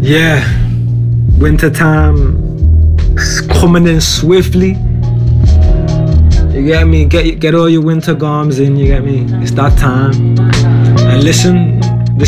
Yeah, wintertime is coming in swiftly. You get me? Get all your winter garms in, you get me? It's that time. And listen,